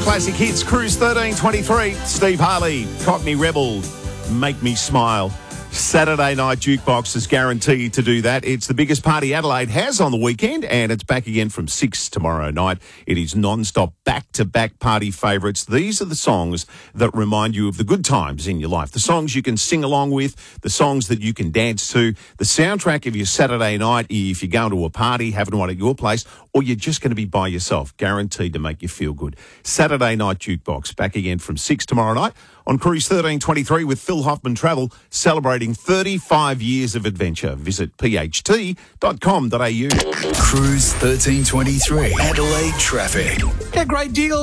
Classic hits, Cruise 1323. Steve Harley, Cockney Rebel, Make Me Smile. Saturday night jukebox is guaranteed to do that. It's the biggest party Adelaide has on the weekend, and it's back again from 6 tomorrow night. It is non-stop back-to-back party favourites. These are the songs that remind you of the good times in your life, the songs you can sing along with, the songs that you can dance to, the soundtrack of your Saturday night if you're going to a party, having one at your place, or you're just going to be by yourself, guaranteed to make you feel good. Saturday night jukebox, back again from 6 tomorrow night on Cruise 1323 with Phil Hoffman Travel, celebrating 35 years of adventure. Visit pht.com.au. Cruise 1323, Adelaide traffic. Get great deals.